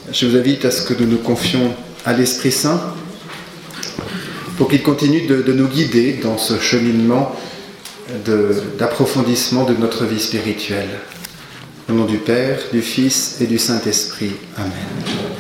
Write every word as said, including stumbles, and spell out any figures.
Je vous invite à ce que nous nous confions à l'Esprit Saint pour qu'il continue de, de nous guider dans ce cheminement de, d'approfondissement de notre vie spirituelle. Au nom du Père, du Fils et du Saint-Esprit. Amen.